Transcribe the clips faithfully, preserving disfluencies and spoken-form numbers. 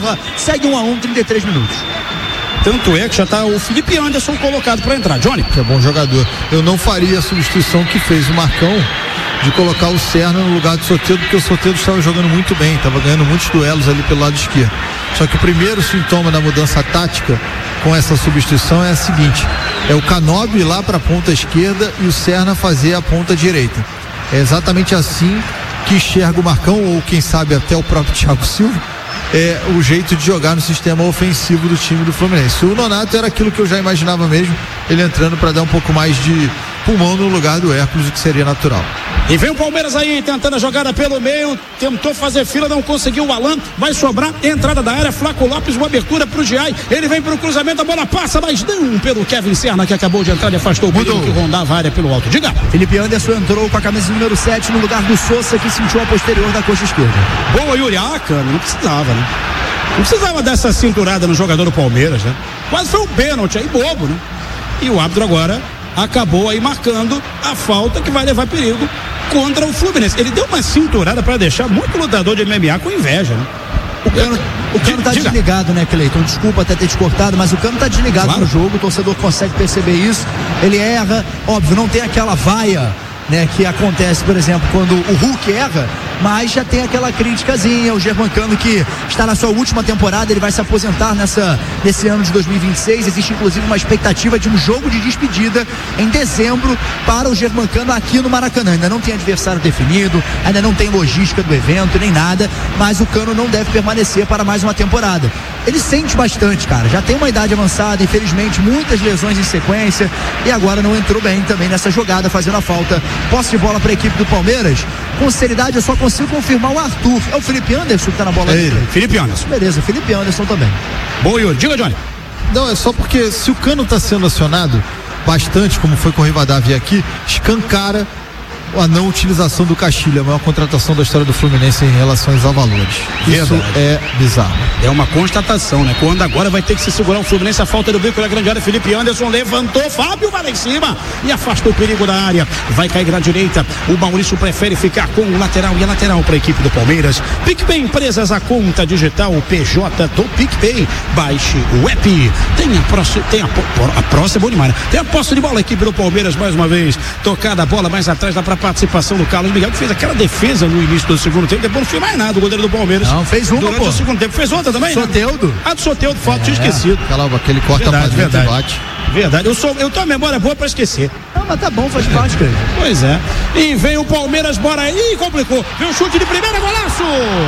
Serra, segue um a um, trinta e três minutos. Tanto é que já está o Felipe Anderson colocado para entrar. Johnny. Que é bom jogador. Eu não faria a substituição que fez o Marcão de colocar o Serra no lugar do Soteldo, porque o Soteldo estava jogando muito bem, estava ganhando muitos duelos ali pelo lado esquerdo. Só que o primeiro sintoma da mudança tática com essa substituição é a seguinte: é o Canóbio ir lá para a ponta esquerda e o Serra fazer a ponta direita. É exatamente assim que enxerga o Marcão, ou quem sabe até o próprio Thiago Silva, é o jeito de jogar no sistema ofensivo do time do Fluminense. O Nonato era aquilo que eu já imaginava mesmo, ele entrando para dar um pouco mais de pulmão no lugar do Hércules, o que seria natural. E vem o Palmeiras aí, tentando a jogada pelo meio, tentou fazer fila, não conseguiu. O Alan vai sobrar, entrada da área, Flaco Lopes, uma abertura pro Giai, ele vem pro cruzamento, a bola passa, mas não pelo Kevin Serna, que acabou de entrar e afastou o perigo que rondava a área pelo alto. Diga. Felipe Anderson entrou com a camisa número sete no lugar do Sousa, que sentiu a posterior da coxa esquerda. Boa, Yuri. Ah, cara, não precisava, né? Não precisava dessa cinturada no jogador do Palmeiras, né? Quase foi um pênalti aí, bobo, né? E o árbitro agora acabou aí marcando a falta que vai levar perigo contra o Fluminense. Ele deu uma cinturada para deixar muito lutador de M M A com inveja, né? O cano, o cano tá Diga. desligado, né, Cleiton? Desculpa até ter te cortado, mas o cano tá desligado Claro. no jogo, o torcedor consegue perceber isso. Ele erra, óbvio, não tem aquela vaia, né, que acontece, por exemplo, quando o Hulk erra, mas já tem aquela criticazinha. O Germancano, que está na sua última temporada, ele vai se aposentar nessa, nesse ano de dois mil e vinte e seis. Existe inclusive uma expectativa de um jogo de despedida em dezembro para o Germancano aqui no Maracanã. Ainda não tem adversário definido, ainda não tem logística do evento, nem nada, mas o Cano não deve permanecer para mais uma temporada. Ele sente bastante, cara, já tem uma idade avançada, infelizmente muitas lesões em sequência, e agora não entrou bem também nessa jogada, fazendo a falta. Posse de bola para a equipe do Palmeiras. Com seriedade, eu só consigo confirmar o Arthur. É o Felipe Anderson que tá na bola. É ele, Felipe Anderson. Beleza, Felipe Anderson também. Boa, Yuri. Diga, Johnny. Não, é só porque se o Cano está sendo acionado bastante, como foi com o Rivadavia aqui, escancara a não utilização do Castilho, a maior contratação da história do Fluminense em relação a valores. Isso Verdade. é bizarro. É uma constatação, né? Quando agora vai ter que se segurar o Fluminense, a falta do bico na grande área. Felipe Anderson levantou, Fábio vai lá em cima e afastou o perigo da área. Vai cair na direita. O Maurício prefere ficar com o lateral, e a lateral para a equipe do Palmeiras. PicPay Empresas, a conta digital, o P J do PicPay. Baixe o app. Tem a próxima, tem a, a próxima, é bom demais, né? Tem a posse de bola, a equipe do Palmeiras mais uma vez. Tocada a bola mais atrás, dá para participação do Carlos Miguel, que fez aquela defesa no início do segundo tempo. Depois não fez mais nada o goleiro do Palmeiras. Não, fez uma, durante pô. o segundo tempo. Fez outra também? Soteldo. Né? Ah, do Soteldo, foto, É, tinha esquecido. Aquela, aquele corta Verdade, pra dentro verdade. e bate. Verdade, eu sou, eu tenho a memória boa pra esquecer. Não, mas tá bom, faz parte, cara. Pois é. E vem o Palmeiras, bora aí, complicou. Vem o chute de primeira, golaço!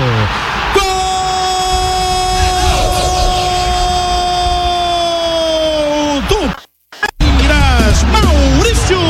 Gol do Palmeiras, Maurício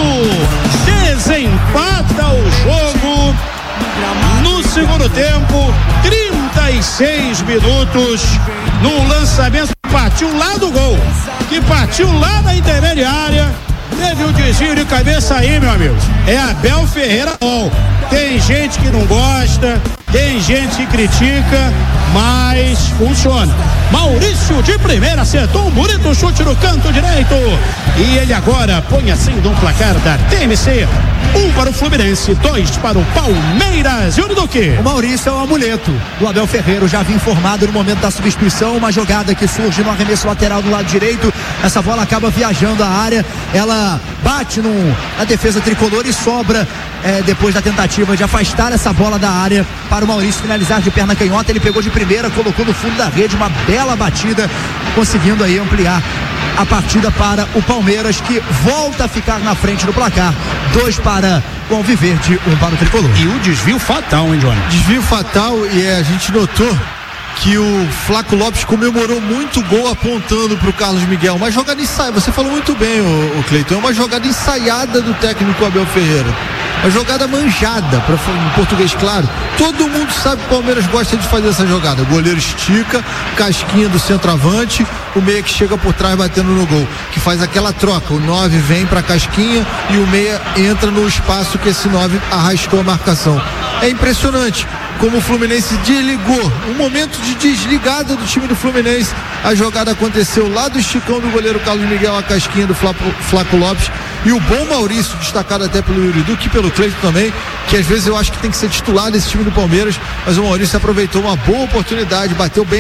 desempata o jogo no segundo tempo, trinta e seis minutos, num lançamento que partiu lá do gol, que partiu lá da intermediária. Teve um desvio de cabeça aí, meu amigo. É Abel Ferreira. Bom, tem gente que não gosta, tem gente que critica, mas funciona. Maurício de primeira acertou um bonito chute no canto direito. E ele agora põe assim de um placar da T M C. Um para o Fluminense, dois para o Palmeiras. E o Duque? O Maurício é o amuleto do Abel Ferreira. Eu já havia informado no momento da substituição. Uma jogada que surge no arremesso lateral do lado direito. Essa bola acaba viajando a área. Ela bate no, na defesa tricolor e sobra é, depois da tentativa de afastar essa bola da área para o Maurício finalizar de perna canhota. Ele pegou de primeira, colocou no fundo da rede. Uma bela batida, conseguindo aí ampliar a partida para o Palmeiras, que volta a ficar na frente do placar. Dois para o Alviverde, um para o tricolor. E o desvio fatal, hein, Johnny? Desvio fatal, e é, a gente notou que o Flaco Lopes comemorou muito o gol apontando para o Carlos Miguel. Uma jogada ensaiada, você falou muito bem, o, o Cleiton, é uma jogada ensaiada do técnico Abel Ferreira. Uma jogada manjada, pra, em português claro. Todo mundo sabe que o Palmeiras gosta de fazer essa jogada. O goleiro estica, casquinha do centroavante, o meia que chega por trás batendo no gol, que faz aquela troca. O nove vem pra casquinha e o meia entra no espaço que esse nove arrastou a marcação. É impressionante como o Fluminense desligou, um momento de desligada do time do Fluminense. A jogada aconteceu lá do esticão do goleiro Carlos Miguel, a casquinha do Flaco, Flaco Lopes, e o bom Maurício, destacado até pelo Yuri Duque e pelo Cleiton também, que às vezes eu acho que tem que ser titular desse time do Palmeiras, mas o Maurício aproveitou uma boa oportunidade, bateu bem